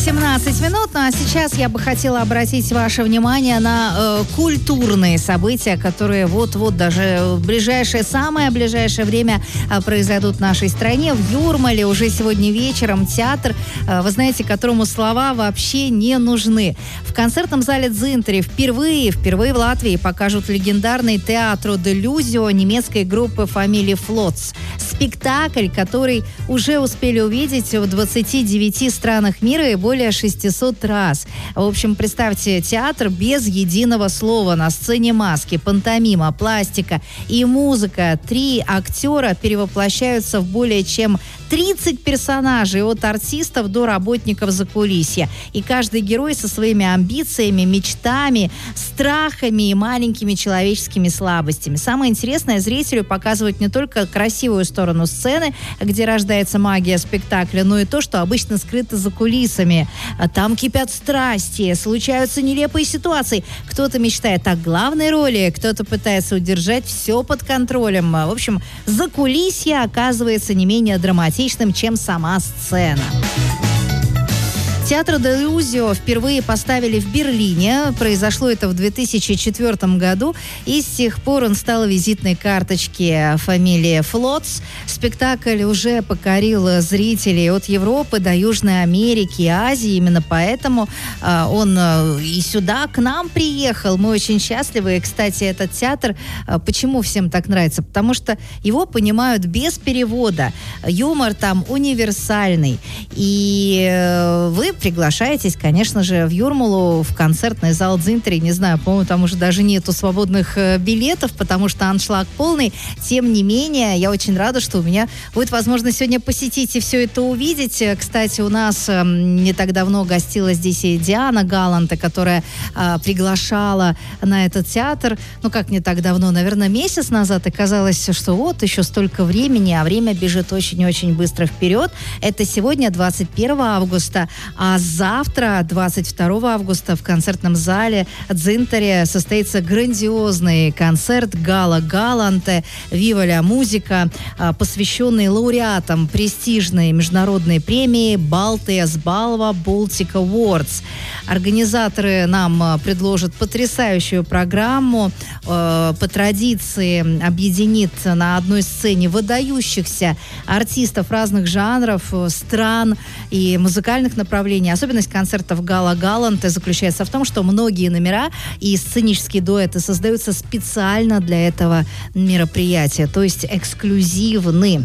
17 минут. Ну а сейчас я бы хотела обратить ваше внимание на культурные события, которые вот-вот даже в самое ближайшее время произойдут в нашей стране. В Юрмале уже сегодня вечером театр, вы знаете, которому слова вообще не нужны. В концертном зале Дзинтери впервые в Латвии покажут легендарный Театро делюзио немецкой группы фамилии Флотс. Спектакль, который уже успели увидеть в 29 странах мира и более 600 раз. В общем, представьте, театр без единого слова. На сцене маски, пантомима, пластика и музыка. 3 актера перевоплощаются в более чем 30 персонажей, от артистов до работников закулисья. И каждый герой со своими амбициями, мечтами, страхами и маленькими человеческими слабостями. Самое интересное, зрителю показывают не только красивую сторону сцены, где рождается магия спектакля, но и то, что обычно скрыто за кулисами. Там кипят страсти, случаются нелепые ситуации. Кто-то мечтает о главной роли, кто-то пытается удержать все под контролем. В общем, закулисье оказывается не менее драматичным, чем сама сцена. Театр делюзио впервые поставили в Берлине. Произошло это в 2004 году. И с тех пор он стал визитной карточки фамилии Флотс. Спектакль уже покорил зрителей от Европы до Южной Америки и Азии. Именно поэтому он и сюда к нам приехал. Мы очень счастливы. И, кстати, этот театр, почему всем так нравится? Потому что его понимают без перевода. Юмор там универсальный. И вы приглашаетесь, конечно же, в Юрмалу, в концертный зал Дзинтери. Не знаю, по-моему, там уже даже нету свободных билетов, потому что аншлаг полный. Тем не менее, я очень рада, что у меня будет возможность сегодня посетить и все это увидеть. Кстати, у нас не так давно гостила здесь и Диана Галанте, которая приглашала на этот театр. Ну, как не так давно, наверное, месяц назад. И казалось, что вот еще столько времени, а время бежит очень-очень быстро вперед. Это сегодня, 21 августа. А завтра, 22 августа, в концертном зале Дзинтери состоится грандиозный концерт Гала Галанте «Вива ля музика», посвященный лауреатам престижной международной премии Baltijas Balva Baltic Awards. Организаторы нам предложат потрясающую программу. По традиции объединит на одной сцене выдающихся артистов разных жанров, стран и музыкальных направлений. Особенность концертов Гала Галанте заключается в том, что многие номера и сценические дуэты создаются специально для этого мероприятия, то есть эксклюзивны.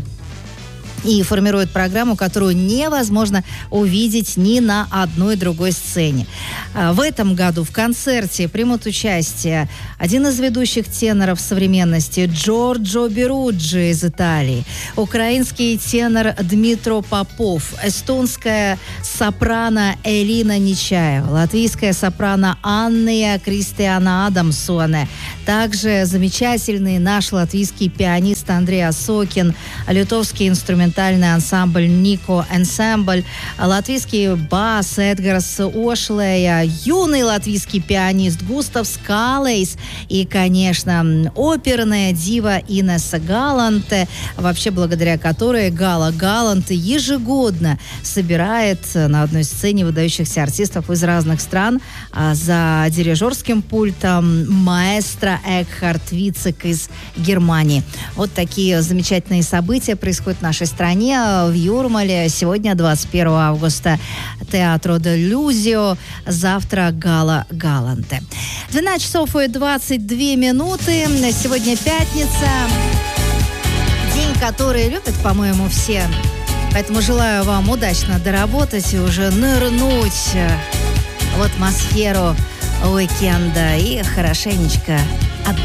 И формирует программу, которую невозможно увидеть ни на одной другой сцене. В этом году в концерте примут участие один из ведущих теноров современности Джорджо Беруджи из Италии, украинский тенор Дмитро Попов, эстонская сопрано Элина Нечаева, латвийская сопрано Анна Кристиана Адамсоне, также замечательный наш латвийский пианист Андрей Осокин, литовский инструментальный ансамбль Нико Энсембль, латвийский бас Эдгарс Ошлея, юный латвийский пианист Густав Скалейс и, конечно, оперная дива Инесса Галанте, вообще благодаря которой Гала Галанте ежегодно собирает на одной сцене выдающихся артистов из разных стран. За дирижерским пультом маэстро Экхард Вицек из Германии. Вот такие замечательные события происходят в нашей стране, в Юрмале. Сегодня, 21 августа, Театро делюзио, завтра Гала Галанте. 12 часов и 22 минуты. Сегодня пятница. День, который любят, по-моему, все. Поэтому желаю вам удачно доработать и уже нырнуть в атмосферу уикенда и хорошенечко